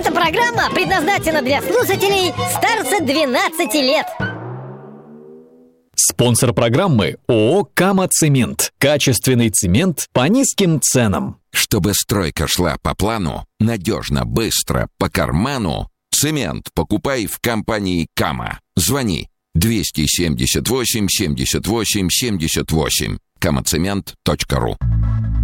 Эта программа предназначена для слушателей старше 12 лет. Спонсор программы ООО «Кама-Цемент». Качественный цемент по низким ценам. Чтобы стройка шла по плану, надежно, быстро, по карману, цемент покупай в компании «Кама». Звони 278 78 78. kamacement.ru.